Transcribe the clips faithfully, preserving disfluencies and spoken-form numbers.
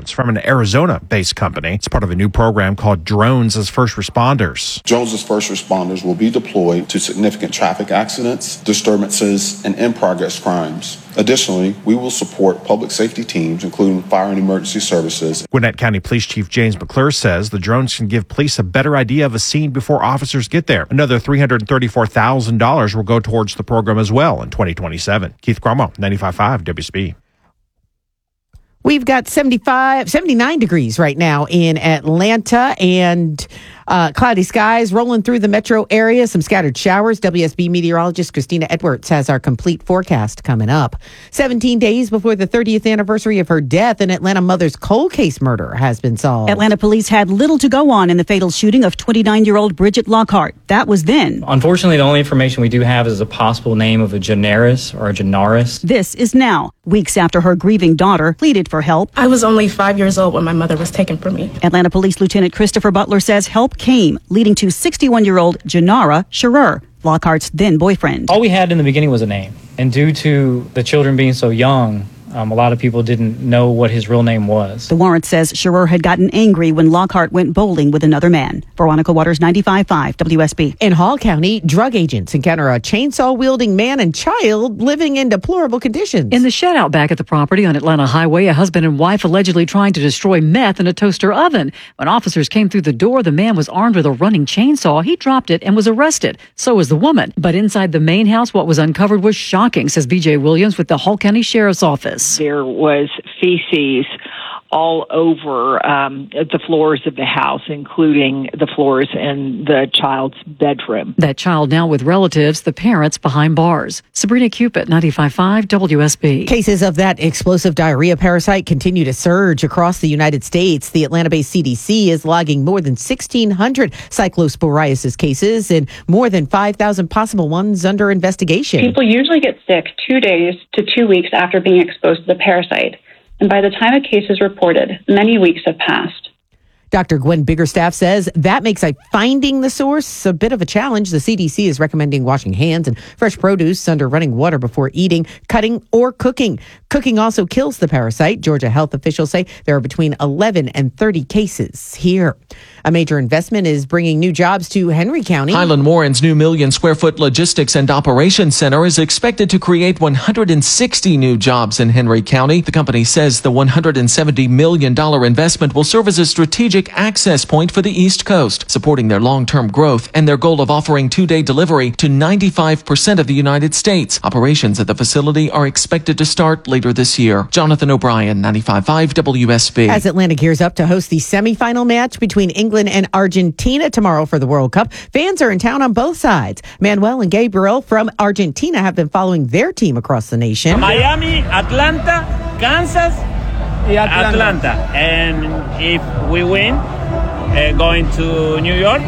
It's from an Arizona-based company. It's part of a new program called Drones as First Responders. Drones as First Responders will be deployed to significant traffic accidents, disturbances, and in-progress crimes. Additionally, we will support public safety teams, including fire and emergency services. Gwinnett County Police Chief James McClure says the drones can give police a better idea of a scene before officers get there. Another three hundred thirty-four thousand dollars will go towards the program as well in twenty twenty-seven. Keith Cromwell, ninety-five point five W S B. We've got seventy-five, seventy-nine degrees right now in Atlanta, and uh, cloudy skies rolling through the metro area, some scattered showers. W S B meteorologist Christina Edwards has our complete forecast coming up. seventeen days before the thirtieth anniversary of her death, an Atlanta mother's cold case murder has been solved. Atlanta police had little to go on in the fatal shooting of twenty-nine-year-old Bridget Lockhart. That was then. Unfortunately, the only information we do have is a possible name of a generis or a genaris. This is now, weeks after her grieving daughter pleaded for help. I was only five years old when my mother was taken from me. Atlanta Police Lieutenant Christopher Butler says help came, leading to sixty-one-year-old Janara Scherer, Lockhart's then boyfriend. All we had in the beginning was a name. And due to the children being so young, Um, a lot of people didn't know what his real name was. The warrant says Scherer had gotten angry when Lockhart went bowling with another man. Veronica Waters, ninety-five point five W S B. In Hall County, drug agents encounter a chainsaw-wielding man and child living in deplorable conditions. In the shed out back at the property on Atlanta Highway, a husband and wife allegedly trying to destroy meth in a toaster oven. When officers came through the door, the man was armed with a running chainsaw. He dropped it and was arrested. So was the woman. But inside the main house, what was uncovered was shocking, says V J Williams with the Hall County Sheriff's Office. There was feces all over um, the floors of the house, including the floors in the child's bedroom. That child now with relatives, the parents behind bars. Sabrina Cupid, ninety-five point five W S B. Cases of that explosive diarrhea parasite continue to surge across the United States. The Atlanta-based C D C is logging more than sixteen hundred cyclosporiasis cases and more than five thousand possible ones under investigation. People usually get sick two days to two weeks after being exposed to the parasite. And by the time a case is reported, many weeks have passed. Doctor Gwen Biggerstaff says that makes like finding the source a bit of a challenge. The C D C is recommending washing hands and fresh produce under running water before eating, cutting, or cooking. Cooking also kills the parasite. Georgia health officials say there are between eleven and thirty cases here. A major investment is bringing new jobs to Henry County. Highland Warren's new million square foot logistics and operations center is expected to create one hundred sixty new jobs in Henry County. The company says the one hundred seventy million dollars investment will serve as a strategic access point for the East Coast, supporting their long-term growth and their goal of offering two-day delivery to ninety-five percent of the United States. Operations at the facility are expected to start later this year. Jonathan O'Brien, ninety-five point five W S B. As Atlanta gears up to host the semifinal match between England and Argentina tomorrow for the World Cup, fans are in town on both sides. Manuel and Gabriel from Argentina have been following their team across the nation. Miami, Atlanta, Kansas, Atlanta. Atlanta. And if we win, uh, going to New York.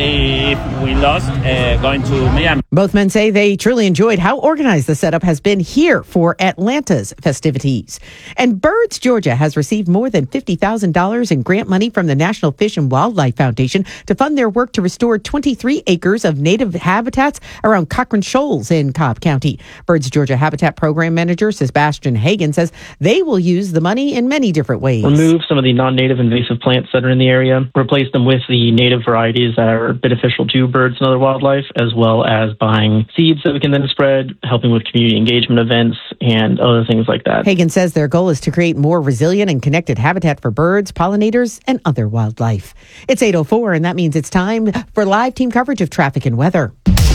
If we lost, uh, going to Miami. Both men say they truly enjoyed how organized the setup has been here for Atlanta's festivities. And Birds, Georgia has received more than fifty thousand dollars in grant money from the National Fish and Wildlife Foundation to fund their work to restore twenty-three acres of native habitats around Cochrane Shoals in Cobb County. Birds, Georgia Habitat Program Manager Sebastian Hagan says they will use the money in many different ways. Remove some of the non-native invasive plants that are in the area, replace them with the native varieties that are beneficial to birds and other wildlife, as well as buying seeds that we can then spread, helping with community engagement events and other things like that. Hagan says their goal is to create more resilient and connected habitat for birds, pollinators, and other wildlife. It's eight oh four, and that means it's time for live team coverage of traffic and weather.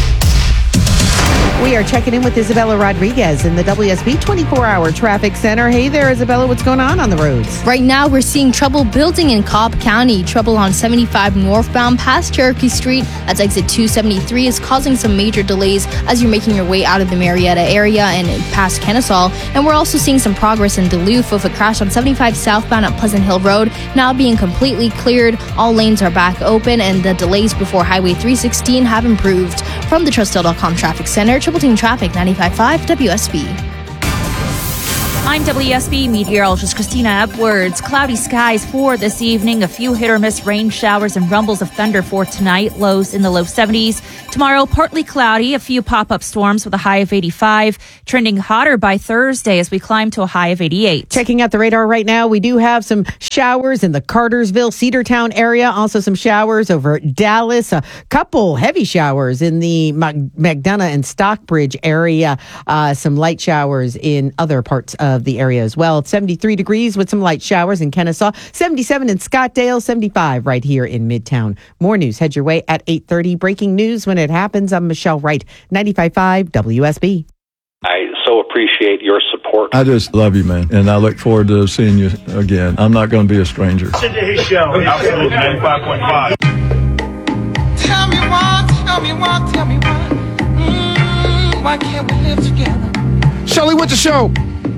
We are checking in with Isabella Rodriguez in the W S B twenty-four hour Traffic Center. Hey there, Isabella. What's going on on the roads? Right now, we're seeing trouble building in Cobb County. Trouble on seventy-five northbound past Cherokee Street. That's exit two seventy-three is causing some major delays as you're making your way out of the Marietta area and past Kennesaw. And we're also seeing some progress in Duluth with a crash on seventy-five southbound at Pleasant Hill Road now being completely cleared. All lanes are back open, and the delays before Highway three sixteen have improved. From the Trustel dot com Traffic Center, Triple Team Traffic, ninety-five point five W S B. I'm W S B meteorologist Christina Edwards. Cloudy skies for this evening. A few hit or miss rain showers and rumbles of thunder for tonight. Lows in the low seventies. Tomorrow, partly cloudy. A few pop-up storms with a high of eighty-five. Trending hotter by Thursday as we climb to a high of eighty-eight. Checking out the radar right now, we do have some showers in the Cartersville, Cedartown area. Also some showers over Dallas. A couple heavy showers in the McDonough and Stockbridge area. Uh, some light showers in other parts of the area as well. It's seventy-three degrees with some light showers in Kennesaw. seventy-seven in Scottsdale. seventy-five right here in Midtown. More news head your way at eight thirty. Breaking news when it happens. I'm Michelle Wright, ninety-five point five W S B. I so appreciate your support. I just love you, man, and I look forward to seeing you again. I'm not going to be a stranger. Listen to his show. Absolutely, ninety-five point five. Tell me why, tell me why, tell me why. Mm, why can't we live together? Shelley with the show.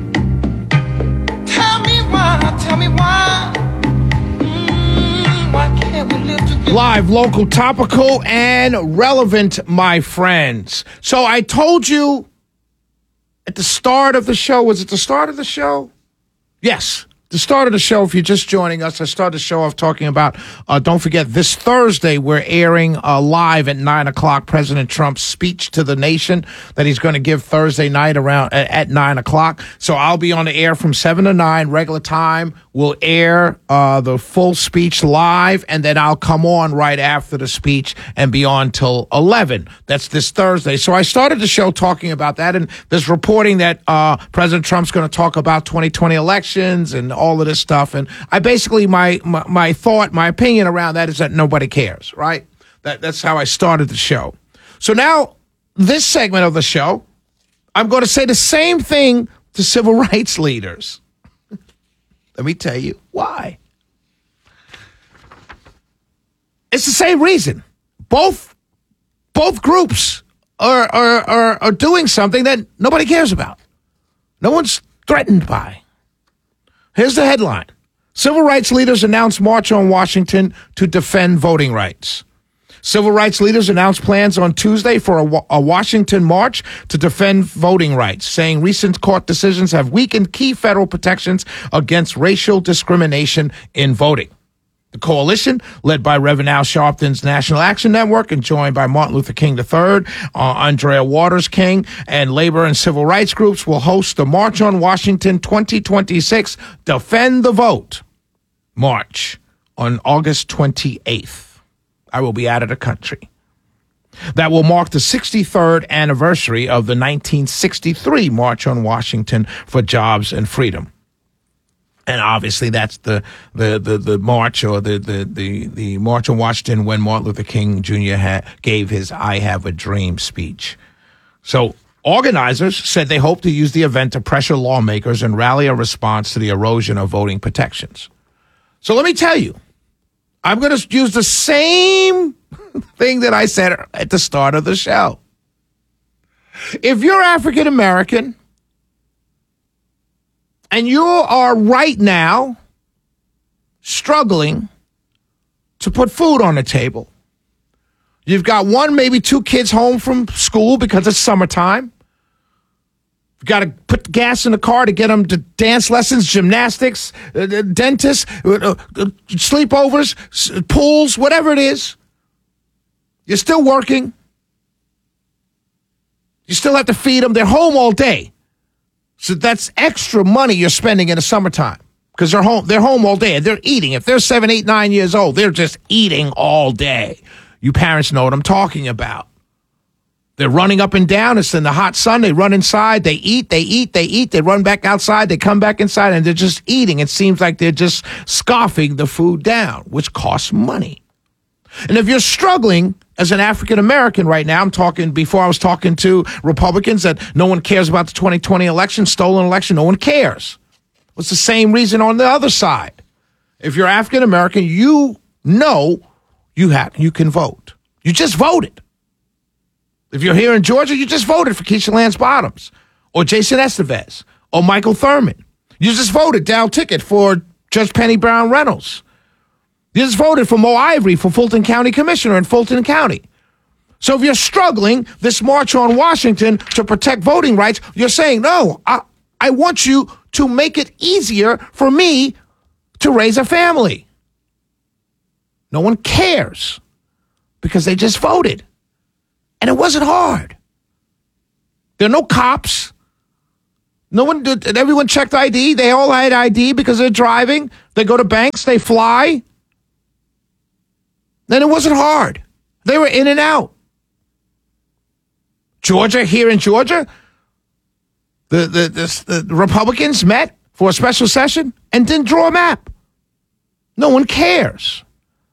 Tell me why, tell me why. Mm, why can't we live together? Live, local, topical, and relevant, my friends. So I told you at the start of the show, was it the start of the show? Yes. The start of the show, if you're just joining us, I started the show off talking about, uh, don't forget, this Thursday, we're airing uh, live at nine o'clock President Trump's speech to the nation that he's going to give Thursday night around at, at nine o'clock. So I'll be on the air from seven to nine, regular time. We'll air uh, the full speech live, and then I'll come on right after the speech and be on till eleven. That's this Thursday. So I started the show talking about that, and there's reporting that uh, President Trump's going to talk about twenty twenty elections and all of this stuff. And I basically, my, my, my thought, my opinion around that is that nobody cares, right? That, that's how I started the show. So now, this segment of the show, I'm going to say the same thing to civil rights leaders. Let me tell you why. It's the same reason. Both, both groups are, are, are, are doing something that nobody cares about. No one's threatened by. Here's the headline. Civil rights leaders announce march on Washington to defend voting rights. Civil rights leaders announced plans on Tuesday for a, a Washington march to defend voting rights, saying recent court decisions have weakened key federal protections against racial discrimination in voting. The coalition, led by Reverend Al Sharpton's National Action Network and joined by Martin Luther King the third, uh, Andrea Waters King, and labor and civil rights groups, will host the March on Washington twenty twenty-six Defend the Vote March on August twenty-eighth. I will be out of the country. That will mark the sixty-third anniversary of the nineteen sixty-three March on Washington for Jobs and Freedom. And obviously, that's the the the, the march or the, the, the, the March on Washington when Martin Luther King Junior Ha- gave his I Have a Dream speech. So organizers said they hope to use the event to pressure lawmakers and rally a response to the erosion of voting protections. So let me tell you, I'm going to use the same thing that I said at the start of the show. If you're African American, and you are right now struggling to put food on the table. You've got one, maybe two kids home from school because it's summertime. You've got to put gas in the car to get them to dance lessons, gymnastics, uh, dentists, uh, uh, sleepovers, s- pools, whatever it is. You're still working. You still have to feed them. They're home all day. So that's extra money you're spending in the summertime because they're home. They're home all day. They're eating. If they're seven, eight, nine years old, they're just eating all day. You parents know what I'm talking about. They're running up and down. It's in the hot sun. They run inside. They eat. They eat. They eat. They run back outside. They come back inside, and they're just eating. It seems like they're just scoffing the food down, which costs money. And if you're struggling as an African American right now, I'm talking before I was talking to Republicans that no one cares about the twenty twenty election, stolen election. No one cares. It's the same reason on the other side. If you're African American, you know you have you can vote. You just voted. If you're here in Georgia, you just voted for Keisha Lance Bottoms or Jason Estevez or Michael Thurman. You just voted down ticket for Judge Penny Brown Reynolds. You just voted for Mo Ivory for Fulton County Commissioner in Fulton County. So if you're struggling this march on Washington to protect voting rights, you're saying, no, I, I want you to make it easier for me to raise a family. No one cares because they just voted. And it wasn't hard. There are no cops. No one did. Everyone checked I D. They all had I D because they're driving. They go to banks. They fly. Then it wasn't hard. They were in and out. Georgia, here in Georgia, the, the, the, the Republicans met for a special session and didn't draw a map. No one cares.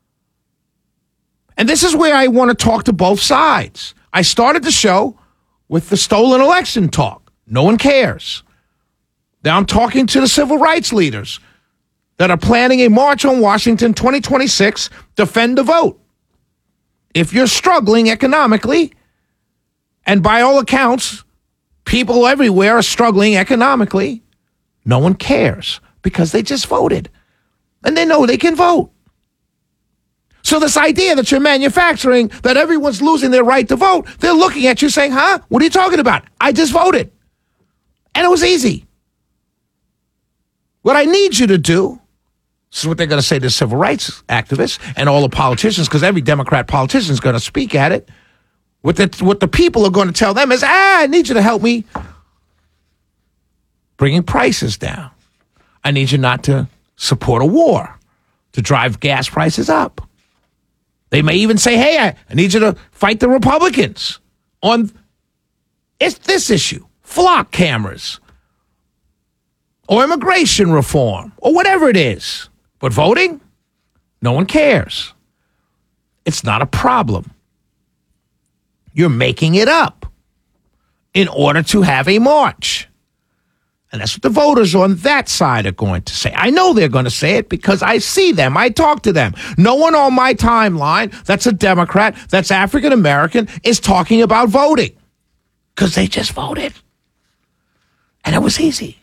And this is where I want to talk to both sides. I started the show with the stolen election talk. No one cares. Now I'm talking to the civil rights leaders that are planning a march on Washington twenty twenty-six, defend the vote. If you're struggling economically, and by all accounts, people everywhere are struggling economically, no one cares because they just voted. And they know they can vote. So this idea that you're manufacturing, that everyone's losing their right to vote, they're looking at you saying, huh? What are you talking about? I just voted. And it was easy. What I need you to do, this is what they're going to say to civil rights activists and all the politicians, because every Democrat politician is going to speak at it. What the, what the people are going to tell them is, ah, I need you to help me bringing prices down. I need you not to support a war, to drive gas prices up. They may even say, hey, I, I need you to fight the Republicans on it's this issue, flock cameras, or immigration reform, or whatever it is. But voting, no one cares. It's not a problem. You're making it up in order to have a march. And that's what the voters on that side are going to say. I know they're going to say it because I see them. I talk to them. No one on my timeline that's a Democrat, that's African American, is talking about voting because they just voted. And it was easy.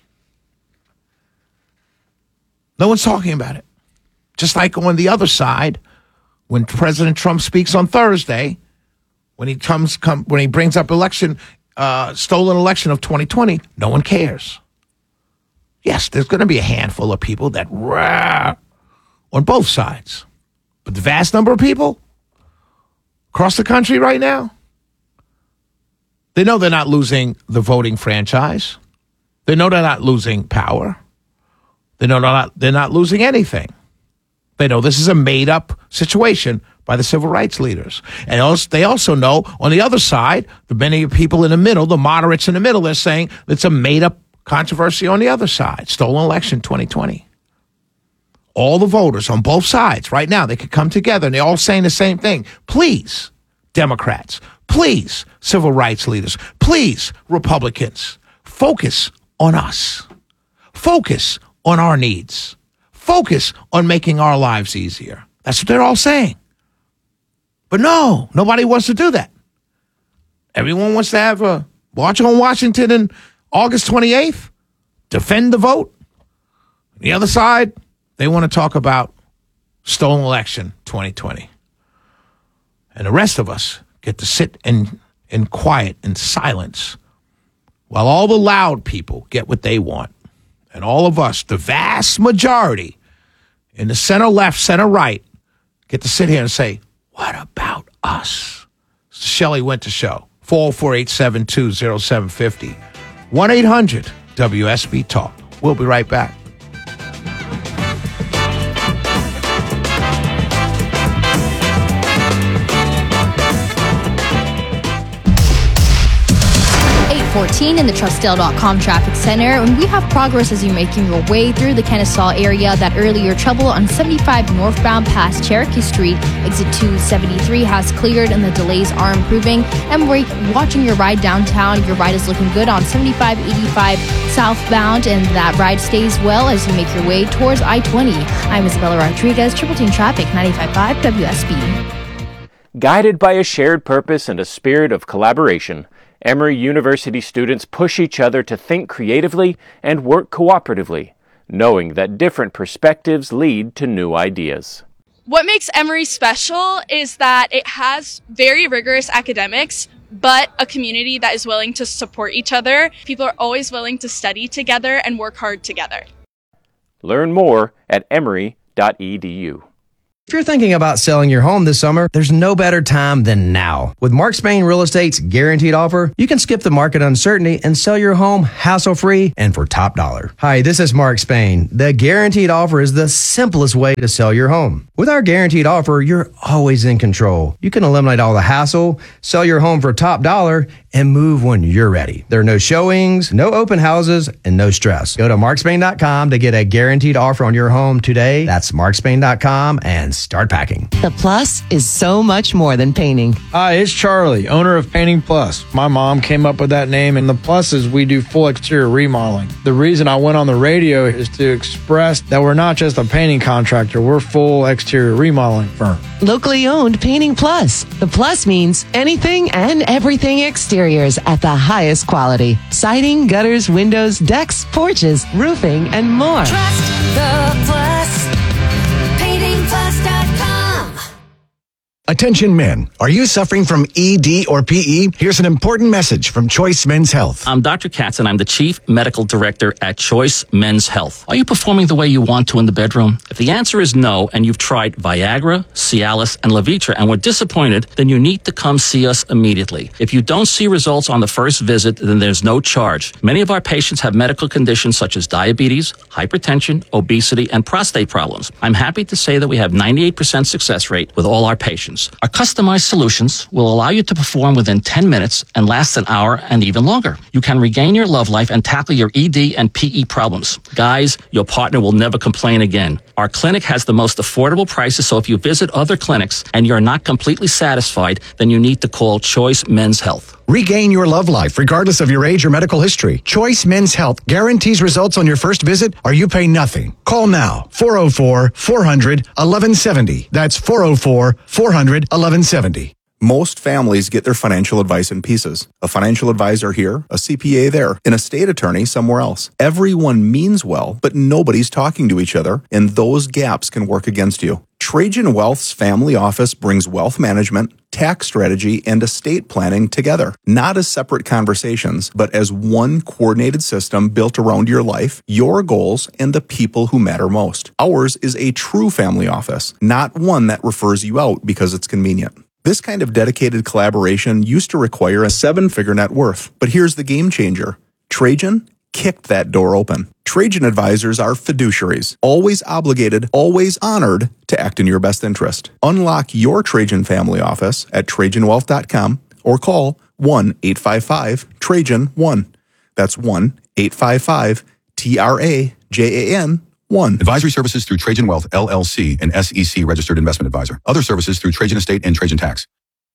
No one's talking about it. Just like on the other side, when President Trump speaks on Thursday, when he comes, come, when he brings up election, uh, stolen election of twenty twenty, no one cares. Yes, there's going to be a handful of people that rah, on both sides. But the vast number of people across the country right now, they know they're not losing the voting franchise. They know they're not losing power. They know they're not, they're not losing anything. They know this is a made-up situation by the civil rights leaders. And also, they also know on the other side, the many people in the middle, the moderates in the middle, they're saying it's a made-up controversy on the other side. Stolen election twenty twenty. All the voters on both sides right now, they could come together and they're all saying the same thing. Please, Democrats, please, civil rights leaders, please, Republicans, focus on us. Focus on our needs. Focus on making our lives easier. That's what they're all saying. But no, nobody wants to do that. Everyone wants to have a march on Washington in August twenty-eighth, defend the vote. The other side, they want to talk about stolen election twenty twenty. And the rest of us get to sit in, in quiet and silence while all the loud people get what they want. And all of us, the vast majority in the center left, center right, get to sit here and say, what about us? It's the Shelley Winter Show, four oh four, eight seven two, oh seven five oh. one eight hundred W S B Talk. We'll be right back. fourteen in the Trussdale dot com traffic center, and we have progress as you're making your way through the Kennesaw area. That earlier trouble on seventy-five northbound past Cherokee Street. Exit two seventy-three has cleared and the delays are improving. And we're watching your ride downtown. Your ride is looking good on seventy-five eighty-five southbound, and that ride stays well as you make your way towards I twenty. I'm Isabella Rodriguez, Triple Team Traffic, ninety-five point five W S B. Guided by a shared purpose and a spirit of collaboration, Emory University students push each other to think creatively and work cooperatively, knowing that different perspectives lead to new ideas. What makes Emory special is that it has very rigorous academics, but a community that is willing to support each other. People are always willing to study together and work hard together. Learn more at emory dot e d u. If you're thinking about selling your home this summer, there's no better time than now. With Mark Spain Real Estate's guaranteed offer, you can skip the market uncertainty and sell your home hassle-free and for top dollar. Hi, this is Mark Spain. The guaranteed offer is the simplest way to sell your home. With our guaranteed offer, you're always in control. You can eliminate all the hassle, sell your home for top dollar, and move when you're ready. There are no showings, no open houses, and no stress. Go to mark spain dot com to get a guaranteed offer on your home today. That's mark spain dot com and start packing. The Plus is so much more than painting. Hi, it's Charlie, owner of Painting Plus. My mom came up with that name, and the Plus is we do full exterior remodeling. The reason I went on the radio is to express that we're not just a painting contractor, we're full exterior remodeling firm. Locally owned Painting Plus. The Plus means anything and everything exteriors at the highest quality. Siding, gutters, windows, decks, porches, roofing, and more. Trust the Plus. painting plus dot com. Attention men, are you suffering from E D or P E? Here's an important message from Choice Men's Health. I'm Doctor Katz, and I'm the Chief Medical Director at Choice Men's Health. Are you performing the way you want to in the bedroom? If the answer is no, and you've tried Viagra, Cialis, and Levitra and were disappointed, then you need to come see us immediately. If you don't see results on the first visit, then there's no charge. Many of our patients have medical conditions such as diabetes, hypertension, obesity, and prostate problems. I'm happy to say that we have ninety-eight percent success rate with all our patients. Our customized solutions will allow you to perform within ten minutes and last an hour and even longer. You can regain your love life and tackle your E D and P E problems. Guys, your partner will never complain again. Our clinic has the most affordable prices, so if you visit other clinics and you're not completely satisfied, then you need to call Choice Men's Health. Regain your love life regardless of your age or medical history. Choice Men's Health guarantees results on your first visit or you pay nothing. Call now, four oh four, four hundred, eleven seventy. That's four oh four, four hundred, eleven seventy. Most families get their financial advice in pieces. A financial advisor here, a C P A there, an estate attorney somewhere else. Everyone means well, but nobody's talking to each other, and those gaps can work against you. Trajan Wealth's family office brings wealth management, tax strategy, and estate planning together, not as separate conversations, but as one coordinated system built around your life, your goals, and the people who matter most. Ours is a true family office, not one that refers you out because it's convenient. This kind of dedicated collaboration used to require a seven-figure net worth, but here's the game changer. Trajan kicked that door open. Trajan advisors are fiduciaries, always obligated, always honored to act in your best interest. Unlock your Trajan family office at trajan wealth dot com or call one eight five five Trajan one. That's one eight five five T R A J A N one. Advisory services through Trajan Wealth, L L C, an S E C registered investment advisor. Other services through Trajan Estate and Trajan Tax.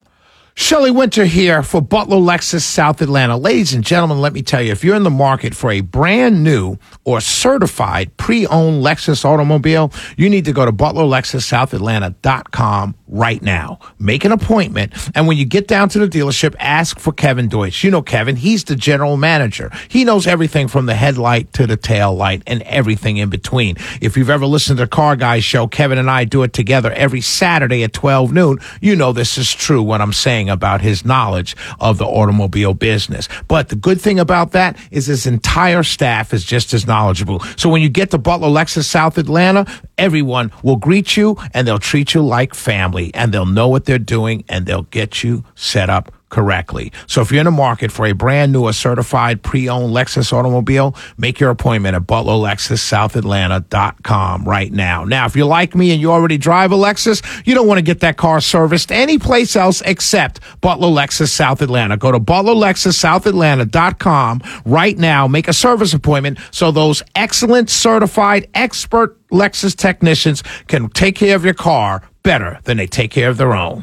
Shelley Winter here for Butler Lexus South Atlanta. Ladies and gentlemen, let me tell you, if you're in the market for a brand new or certified pre-owned Lexus automobile, you need to go to butler lexus south atlanta dot com right now. Make an appointment, and when you get down to the dealership, ask for Kevin Deutsch. You know Kevin, he's the general manager. He knows everything from the headlight to the tail light and everything in between. If you've ever listened to the Car Guys show, Kevin and I do it together every Saturday at twelve noon. You know this is true when I'm saying about his knowledge of the automobile business. But the good thing about that is his entire staff is just as knowledgeable. So when you get to Butler Lexus South Atlanta, everyone will greet you and they'll treat you like family, and they'll know what they're doing, and they'll get you set up correctly. So if you're in the market for a brand new or certified pre-owned Lexus automobile, make your appointment at butler lexus south atlanta dot com right now. Now, if you're like me and you already drive a Lexus, you don't want to get that car serviced anyplace else except Butler Lexus South Atlanta. Go to butler lexus south atlanta dot com right now. Make a service appointment so those excellent, certified, expert Lexus technicians can take care of your car better than they take care of their own.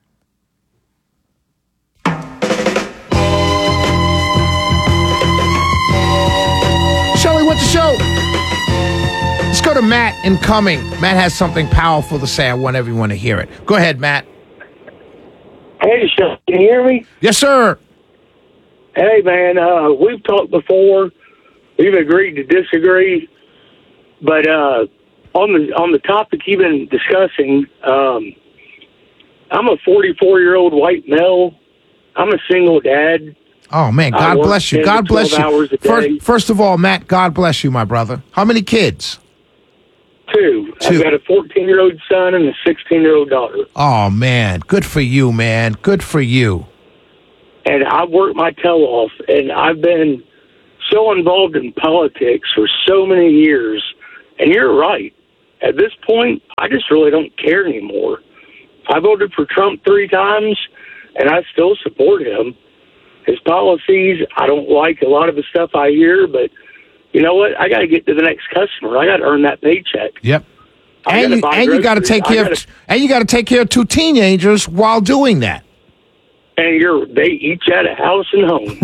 What's the show? Let's go to Matt in Cumming. Matt has something powerful to say. I want everyone to hear it. Go ahead, Matt. Hey, Sean, can you hear me? Yes, sir. Hey, man, uh, we've talked before. We've agreed to disagree. But uh, on the on the topic you've been discussing, um, I'm a forty-four-year-old white male I'm a single dad. Oh, man, God bless you. God bless you. First, first of all, Matt, God bless you, my brother. How many kids? Two. Two. I've got a fourteen-year-old son and a sixteen-year-old daughter. Oh, man. Good for you, man. Good for you. And I work my tail off, and I've been so involved in politics for so many years. And you're right. At this point, I just really don't care anymore. I voted for Trump three times, and I still support him. His policies, I don't like a lot of the stuff I hear, but you know what? I got to get to the next customer. I got to earn that paycheck. Yep. I And gotta you, buy and you got to groceries. take I care gotta- of and you got to take care of two teenagers while doing that. And you're they each had a house and home.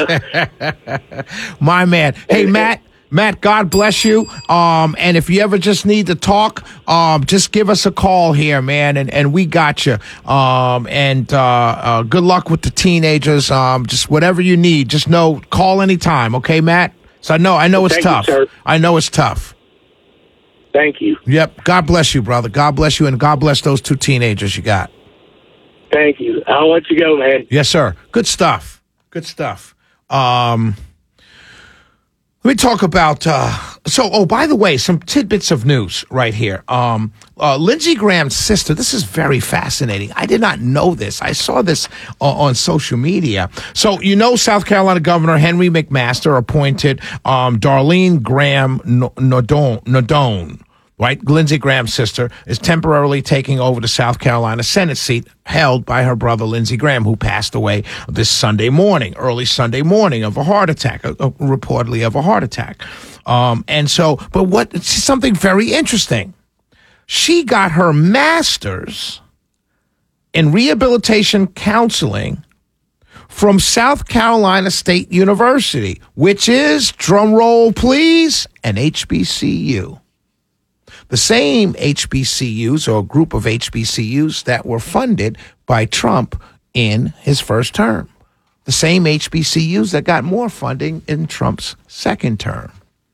Right. My man. Hey, Matt. Matt, God bless you. Um, and if you ever just need to talk, um, just give us a call here, man, and, and we got you. Um, and uh, uh, good luck with the teenagers. Um, just whatever you need, just know, call anytime, okay, Matt? So I know, I know it's Thank you, tough. sir. I know it's tough. Thank you. Yep. God bless you, brother. God bless you, and God bless those two teenagers you got. Thank you. I'll let you go, man. Yes, sir. Good stuff. Good stuff. Um, let me talk about. Uh, so, oh, by the way, some tidbits of news right here. Um, uh, Lindsey Graham's sister. This is very fascinating. I did not know this. I saw this uh, on social media. So, you know, South Carolina Governor Henry McMaster appointed um, Darlene Graham Nodone. Nodone Right, Lindsey Graham's sister is temporarily taking over the South Carolina Senate seat held by her brother Lindsey Graham, who passed away this Sunday morning, early Sunday morning, of a heart attack, uh, uh, reportedly of a heart attack. Um, and so, but what? Something very interesting. She got her master's in rehabilitation counseling from South Carolina State University, which is, drum roll please, an H B C U. The same H B C Us, or a group of H B C Us that were funded by Trump in his first term. The same H B C Us that got more funding in Trump's second term.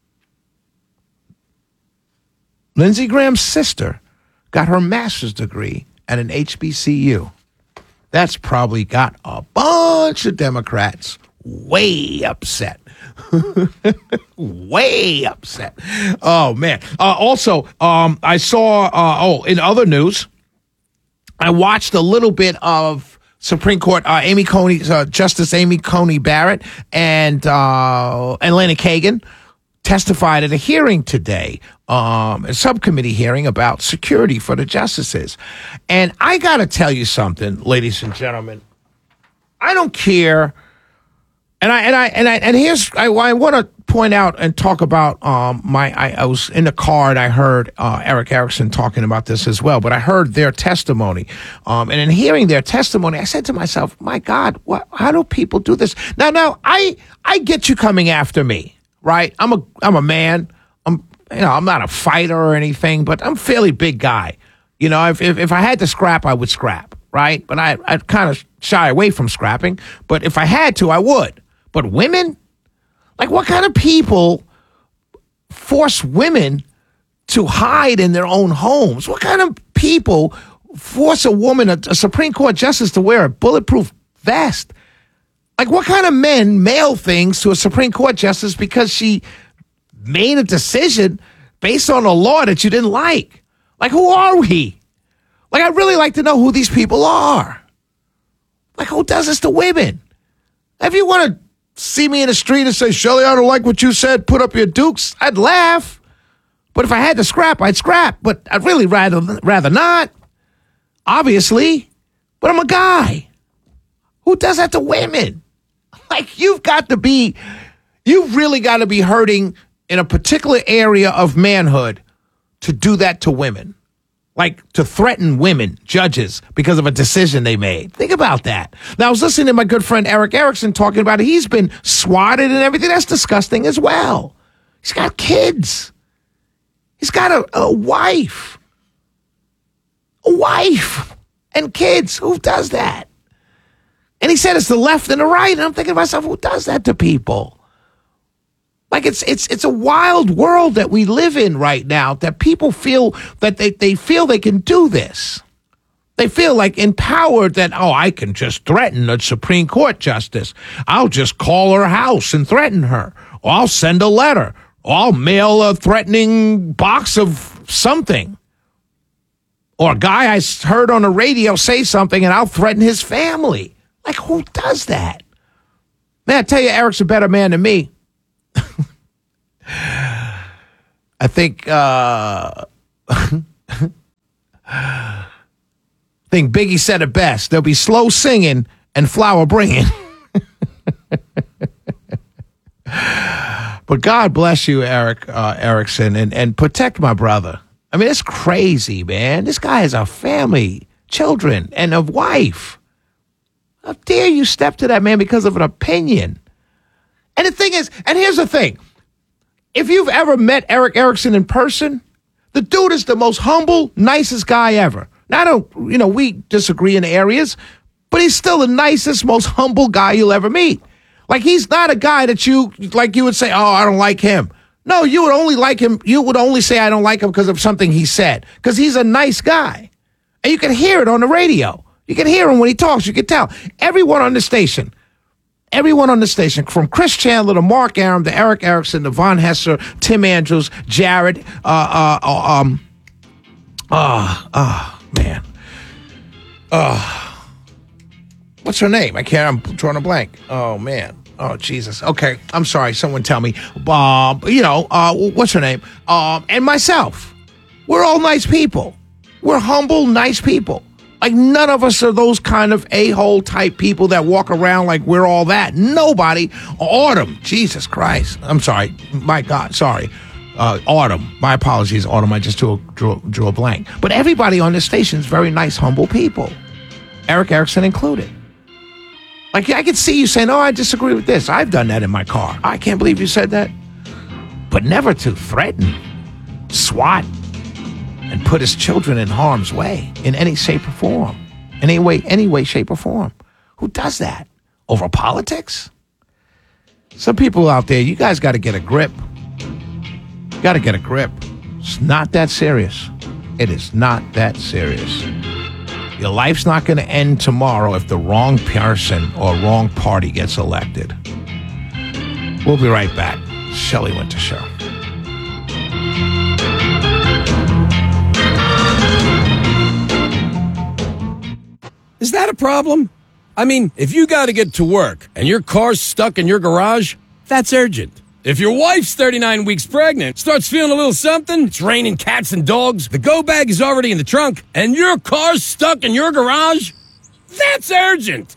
Lindsey Graham's sister got her master's degree at an H B C U. That's probably got a bunch of Democrats way upset. Way upset. Oh, man. Uh, also, um, I saw, uh, oh, in other news, I watched a little bit of Supreme Court, uh, Amy Coney, uh, Justice Amy Coney Barrett and uh, Elena Kagan testified at a hearing today, um, a subcommittee hearing about security for the justices. And I got to tell you something, ladies and gentlemen. I don't care. And I and I and I and here's I, I want to point out and talk about um my I, I was in the car and I heard uh, Eric Erickson talking about this as well, but I heard their testimony, um and in hearing their testimony, I said to myself, my God, what? How do people do this? Now, now I I get you coming after me, right? I'm a I'm a man. I'm you know I'm not a fighter or anything, but I'm a fairly big guy. You know, if if, if I had to scrap, I would scrap, right? But I I kind of shy away from scrapping. But if I had to, I would. But women? Like, what kind of people force women to hide in their own homes? What kind of people force a woman, a, a Supreme Court justice, to wear a bulletproof vest? Like, what kind of men mail things to a Supreme Court justice because she made a decision based on a law that you didn't like? Like, who are we? Like, I'd really like to know who these people are. Like, who does this to women? If you want to see me in the street and say, Shelley, I don't like what you said, put up your dukes, I'd laugh. But if I had to scrap, I'd scrap. But I'd really rather rather not, obviously. But I'm a guy. Who does that to women? Like, you've got to be, you've really got to be hurting in a particular area of manhood to do that to women. Like, to threaten women, judges, because of a decision they made. Think about that. Now, I was listening to my good friend Eric Erickson talking about it. He's been swatted and everything. That's disgusting as well. He's got kids. He's got a, a wife. A wife and kids. Who does that? And he said it's the left and the right. And I'm thinking to myself, who does that to people? Like, it's it's it's a wild world that we live in right now, that people feel that they, they feel they can do this. They feel like empowered that, oh, I can just threaten a Supreme Court justice. I'll just call her house and threaten her. Or I'll send a letter. Or I'll mail a threatening box of something. Or a guy I heard on the radio say something and I'll threaten his family. Like, who does that? Man, I tell you, Eric's a better man than me. I think, uh... I think Biggie said it best. There'll be slow singing and flower bringing. But God bless you, Eric uh, Erickson, and, and protect my brother. I mean, it's crazy, man. This guy has a family, children, and a wife. How dare you step to that man because of an opinion? And the thing is, and here's the thing. If you've ever met Eric Erickson in person, the dude is the most humble, nicest guy ever. Now, I don't, you know, we disagree in areas, but he's still the nicest, most humble guy you'll ever meet. Like, he's not a guy that you, like, you would say, oh, I don't like him. No, you would only like him, you would only say I don't like him because of something he said. Because he's a nice guy. And you can hear it on the radio. You can hear him when he talks. You can tell. Everyone on the station, everyone on the station, from Chris Chandler to Mark Aram to Eric Erickson to Von Hesser, Tim Andrews, Jared, uh, uh, uh um, uh, uh, man. Uh, what's her name? I can't, I'm drawing a blank. Oh, man. Oh, Jesus. Okay. I'm sorry. Someone tell me. Uh, you know, uh, what's her name? Um, and myself. We're all nice people. We're humble, nice people. Like, none of us are those kind of a-hole type people that walk around like we're all that. Nobody. Autumn. Jesus Christ. I'm sorry. My God. Sorry. Uh, Autumn. My apologies, Autumn. I just drew, drew, drew a blank. But everybody on this station is very nice, humble people. Eric Erickson included. Like, I could see you saying, oh, I disagree with this. I've done that in my car. I can't believe you said that. But never to threaten, swat, and put his children in harm's way in any shape or form. In any way, any way, shape, or form. Who does that? Over politics? Some people out there, you guys got to get a grip. Got to get a grip. It's not that serious. It is not that serious. Your life's not going to end tomorrow if the wrong person or wrong party gets elected. We'll be right back. Shelley Winter Show. Is that a problem? I mean, if you got to get to work and your car's stuck in your garage, that's urgent. If your wife's thirty-nine weeks pregnant, starts feeling a little something, it's raining cats and dogs, the go bag is already in the trunk, and your car's stuck in your garage, that's urgent.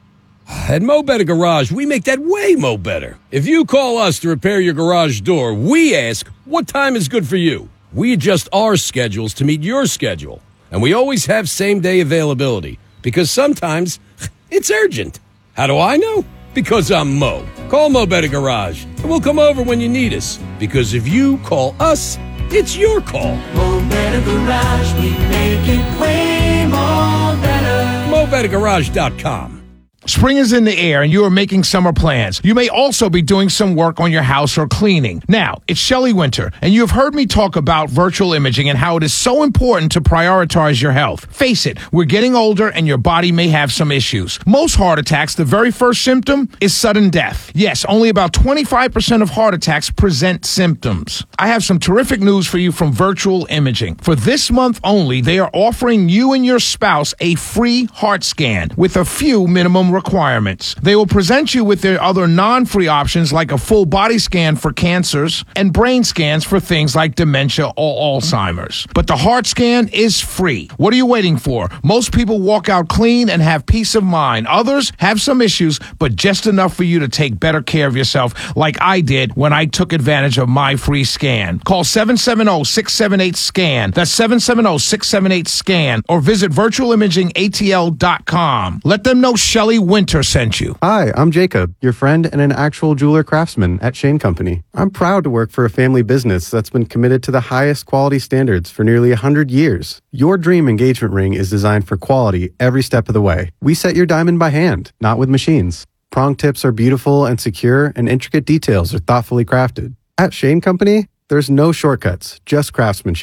At Mo Better Garage, we make that way mo better. If you call us to repair your garage door, we ask, what time is good for you? We adjust our schedules to meet your schedule. And we always have same-day availability, because sometimes it's urgent. How do I know? Because I'm Mo. Call Mo Better Garage, and we'll come over when you need us. Because if you call us, it's your call. Mo Better Garage, we make it way more better. Mo Better Garage dot com. Spring is in the air and you are making summer plans. You may also be doing some work on your house or cleaning. Now, it's Shelley Winter, and you have heard me talk about virtual imaging and how it is so important to prioritize your health. Face it, we're getting older and your body may have some issues. Most heart attacks, the very first symptom is sudden death. Yes, only about twenty-five percent of heart attacks present symptoms. I have some terrific news for you from Virtual Imaging. For this month only, they are offering you and your spouse a free heart scan with a few minimum requirements. They will present you with their other non-free options like a full body scan for cancers and brain scans for things like dementia or Alzheimer's. But the heart scan is free. What are you waiting for? Most people walk out clean and have peace of mind. Others have some issues, but just enough for you to take better care of yourself like I did when I took advantage of my free scan. Call seven seven zero, six seven eight, SCAN. That's seven seven zero, six seven eight, SCAN. Or visit virtual imaging A T L dot com. Let them know Shelley Winter sent you. Hi, I'm Jacob, your friend and an actual jeweler craftsman at Shane Company. I'm proud to work for a family business that's been committed to the highest quality standards for nearly one hundred years. Your dream engagement ring is designed for quality every step of the way. We set your diamond by hand, not with machines. Prong tips are beautiful and secure, and intricate details are thoughtfully crafted. At Shane Company, there's no shortcuts, just craftsmanship.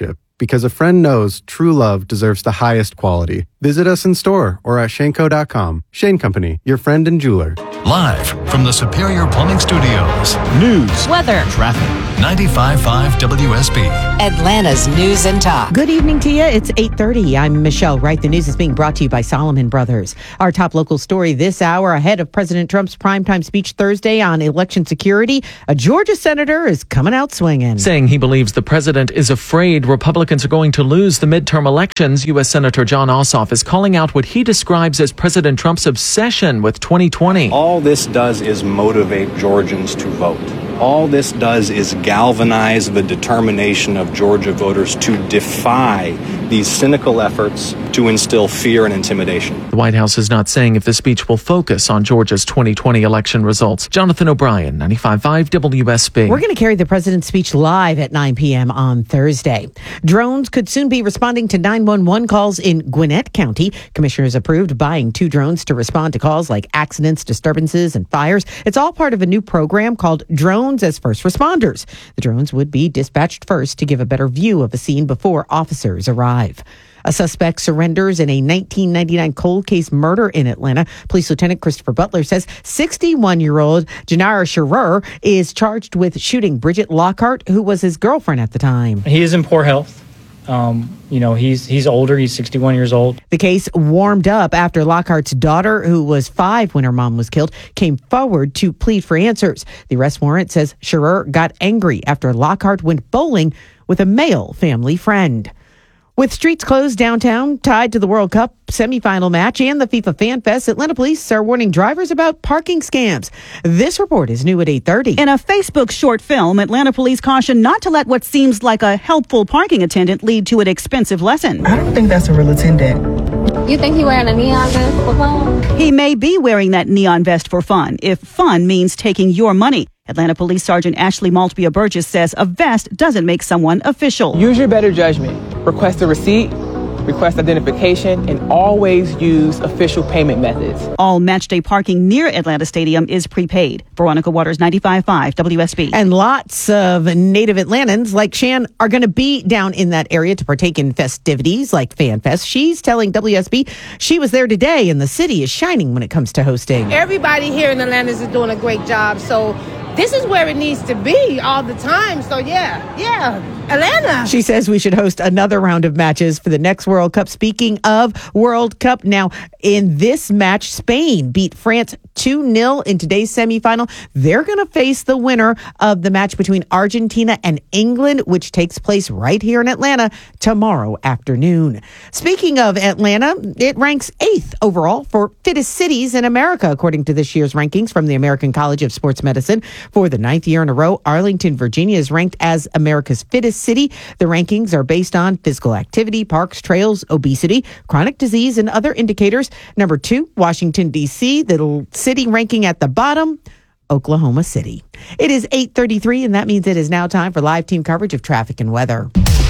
because a friend knows true love deserves the highest quality. Visit us in store or at shane co dot com. Shane Company, your friend and jeweler. Live from the Superior Plumbing Studios. News, weather, traffic. ninety-five point five W S B. Atlanta's News and Talk. Good evening to you. It's eight thirty. I'm Michelle Wright. The news is being brought to you by Solomon Brothers. Our top local story this hour ahead of President Trump's primetime speech Thursday on election security. A Georgia senator is coming out swinging. Saying he believes the president is afraid Republicans are going to lose the midterm elections, U S. Senator Jon Ossoff is calling out what he describes as President Trump's obsession with twenty twenty. All this does is motivate Georgians to vote. All this does is galvanize the determination of Georgia voters to defy these cynical efforts to instill fear and intimidation. The White House is not saying if the speech will focus on Georgia's twenty twenty election results. Jonathan O'Brien, ninety-five point five W S B. We're going to carry the president's speech live at nine p.m. on Thursday. Drones could soon be responding to nine one one calls in Gwinnett County. Commissioners approved buying two drones to respond to calls like accidents, disturbances, and fires. It's all part of a new program called Drones as First Responders. The drones would be dispatched first to give a better view of a scene before officers arrive. A suspect surrenders in a nineteen ninety-nine cold case murder in Atlanta. Police Lieutenant Christopher Butler says sixty-one-year-old Janara Scherer is charged with shooting Bridget Lockhart, who was his girlfriend at the time. He is in poor health. Um, you know, he's he's older. He's sixty-one years old. The case warmed up after Lockhart's daughter, who was five when her mom was killed, came forward to plead for answers. The arrest warrant says Scherer got angry after Lockhart went bowling with a male family friend. With streets closed downtown, tied to the World Cup semifinal match and the FIFA Fan Fest, Atlanta police are warning drivers about parking scams. This report is new at eight thirty. In a Facebook short film, Atlanta police caution not to let what seems like a helpful parking attendant lead to an expensive lesson. I don't think that's a real attendant. You think he wearing a neon vest for fun? He may be wearing that neon vest for fun, if fun means taking your money. Atlanta Police Sergeant Ashley Maltbia Burgess says a vest doesn't make someone official. Use your better judgment. Request a receipt, request identification, and always use official payment methods. All matchday parking near Atlanta Stadium is prepaid. Veronica Waters, ninety-five point five W S B. And lots of native Atlantans like Shan are going to be down in that area to partake in festivities like Fan Fest. She's telling W S B she was there today and the city is shining when it comes to hosting. Everybody here in Atlanta is doing a great job, so this is where it needs to be all the time. So, yeah, yeah, Atlanta. She says we should host another round of matches for the next World Cup. Speaking of World Cup, now in this match, Spain beat France two nil in today's semifinal. They're going to face the winner of the match between Argentina and England, which takes place right here in Atlanta tomorrow afternoon. Speaking of Atlanta, it ranks eighth overall for fittest cities in America, according to this year's rankings from the American College of Sports Medicine. For the ninth year in a row, Arlington, Virginia is ranked as America's fittest city. The rankings are based on physical activity, parks, trails, obesity, chronic disease, and other indicators. Number two, Washington, D C, the city ranking at the bottom, Oklahoma City. It is eight thirty-three, and that means it is now time for live team coverage of traffic and weather.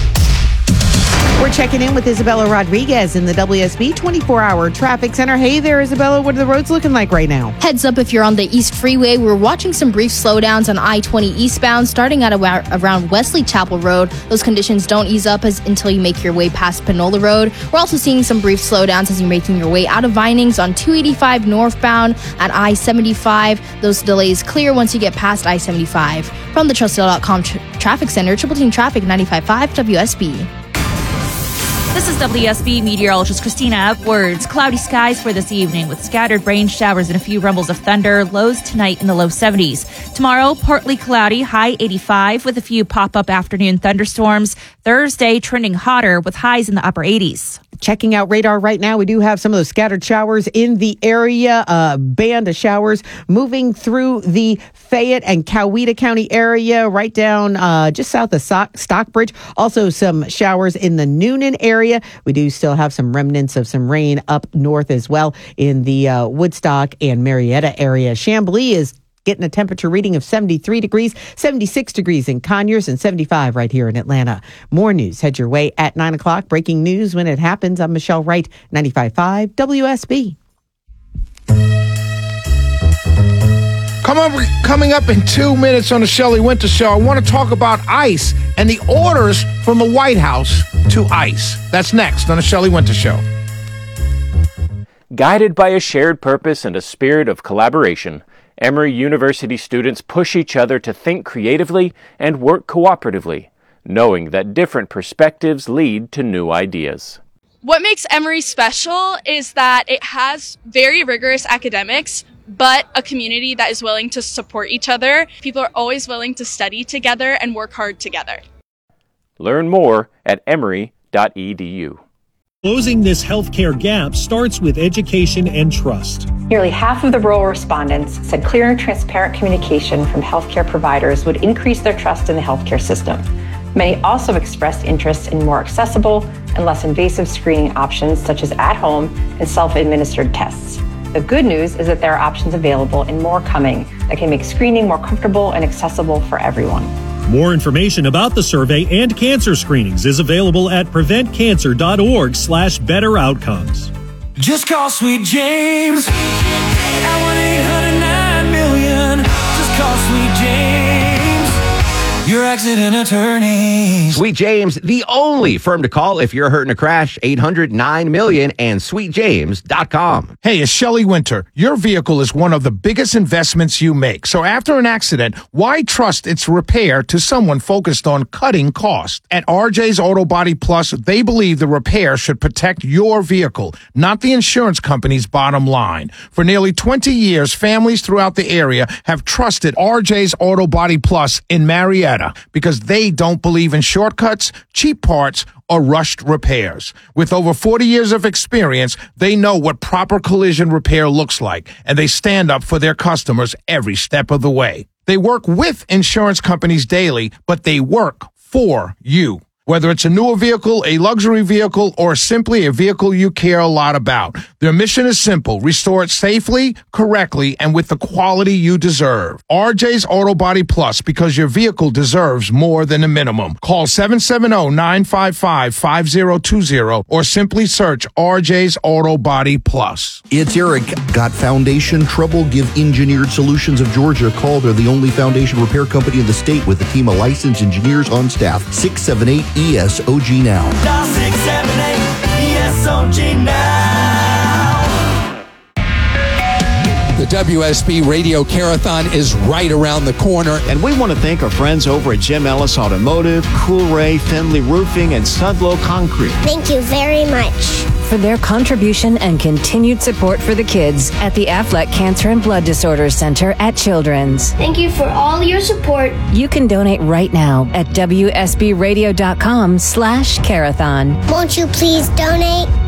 We're checking in with Isabella Rodriguez in the W S B twenty-four hour traffic center. Hey there, Isabella. What are the roads looking like right now? Heads up if you're on the East Freeway. We're watching some brief slowdowns on I twenty eastbound, starting at around Wesley Chapel Road. Those conditions don't ease up as, until you make your way past Panola Road. We're also seeing some brief slowdowns as you're making your way out of Vinings on two eighty-five northbound at I seventy-five. Those delays clear once you get past I seventy-five. From the Trustdale dot com tra- Traffic Center, Triple Team Traffic ninety-five point five W S B. This is W S B meteorologist Christina Edwards. Cloudy skies for this evening with scattered rain showers and a few rumbles of thunder. Lows tonight in the low seventies. Tomorrow, partly cloudy, high eighty-five with a few pop-up afternoon thunderstorms. Thursday, trending hotter with highs in the upper eighties. Checking out radar right now, we do have some of those scattered showers in the area. A band of showers moving through the Fayette and Coweta County area, right down uh, just south of so- Stockbridge. Also some showers in the Noonan area. We do still have some remnants of some rain up north as well in the uh, Woodstock and Marietta area. Chamblee is getting a temperature reading of seventy-three degrees, seventy-six degrees in Conyers, and seventy-five right here in Atlanta. More news head your way at nine o'clock. Breaking news when it happens. I'm Michelle Wright, ninety-five point five W S B. Come up, coming up in two minutes on the Shelley Winter Show, I want to talk about ICE and the orders from the White House to ICE. That's next on the Shelley Winter Show. Guided by a shared purpose and a spirit of collaboration, Emory University students push each other to think creatively and work cooperatively, knowing that different perspectives lead to new ideas. What makes Emory special is that it has very rigorous academics, but a community that is willing to support each other. People are always willing to study together and work hard together. Learn more at emory dot e d u. Closing this healthcare gap starts with education and trust. Nearly half of the rural respondents said clear and transparent communication from healthcare providers would increase their trust in the healthcare system. Many also expressed interest in more accessible and less invasive screening options such as at-home and self-administered tests. The good news is that there are options available and more coming that can make screening more comfortable and accessible for everyone. More information about the survey and cancer screenings is available at preventcancer.org slash better outcomes. Just call Sweet James at one eight hundred nine million. Just call Sweet James, your accident attorney. Sweet James, the only firm to call if you're hurt in a crash. Eight hundred nine million and sweet james dot com. Hey, it's Shelley Winter. Your vehicle is one of the biggest investments you make. So after an accident, why trust its repair to someone focused on cutting costs? At R J's Auto Body Plus, they believe the repair should protect your vehicle, not the insurance company's bottom line. For nearly twenty years, families throughout the area have trusted R J's Auto Body Plus in Marietta because they don't believe in shortcuts, cheap parts, or rushed repairs. With over forty years of experience, they know what proper collision repair looks like, and they stand up for their customers every step of the way. They work with insurance companies daily, but they work for you. Whether it's a newer vehicle, a luxury vehicle, or simply a vehicle you care a lot about, their mission is simple: restore it safely, correctly, and with the quality you deserve. R J's Auto Body Plus, because your vehicle deserves more than a minimum. Call seven seven zero, nine five five, five zero two zero or simply search R J's Auto Body Plus. It's Eric. Got foundation trouble? Give Engineered Solutions of Georgia a call. They're the only foundation repair company in the state with a team of licensed engineers on staff. six seven eight E S O G now. Dial six seven eight E S O G now. The W S B Radio Carathon is right around the corner. And we want to thank our friends over at Jim Ellis Automotive, Coolray, Finley Roofing, and Sudlow Concrete. Thank you very much for their contribution and continued support for the kids at the Affleck Cancer and Blood Disorders Center at Children's. Thank you for all your support. You can donate right now at W S B radio dot com slash Carathon. Won't you please donate?